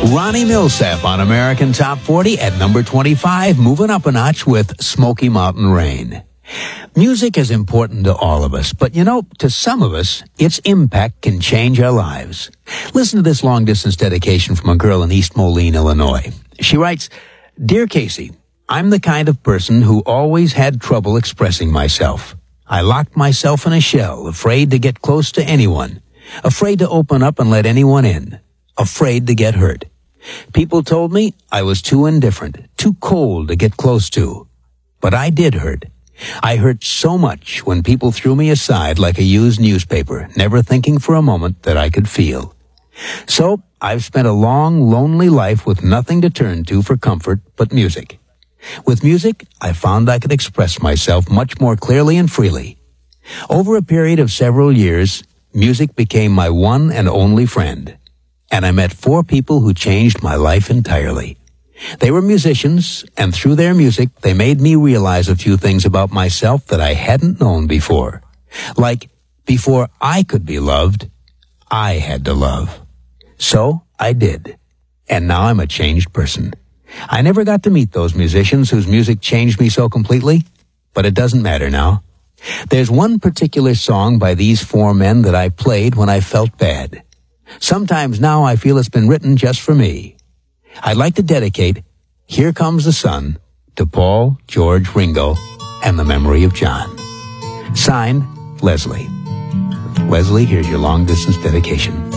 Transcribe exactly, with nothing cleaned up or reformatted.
Ronnie Milsap on American Top forty at number twenty-five, moving up a notch with Smoky Mountain Rain. Music is important to all of us, but you know, to some of us, its impact can change our lives. Listen to this long-distance dedication from a girl in East Moline, Illinois. She writes, "Dear Casey, I'm the kind of person who always had trouble expressing myself. I locked myself in a shell, afraid to get close to anyone, afraid to open up and let anyone in, afraid to get hurt. People told me I was too indifferent, too cold to get close to. But I did hurt. I hurt so much when people threw me aside like a used newspaper, never thinking for a moment that I could feel. So I've spent a long, lonely life with nothing to turn to for comfort but music. With music, I found I could express myself much more clearly and freely. Over a period of several years, music became my one and only friend. And I met four people who changed my life entirely. They were musicians, and through their music, they made me realize a few things about myself that I hadn't known before. Like, before I could be loved, I had to love. So I did. And now I'm a changed person. I never got to meet those musicians whose music changed me so completely, but it doesn't matter now. There's one particular song by these four men that I played when I felt bad. Sometimes now I feel it's been written just for me. I'd like to dedicate Here Comes the Sun to Paul, George, Ringo, and the memory of John. Signed, Leslie. Leslie, here's your long-distance dedication.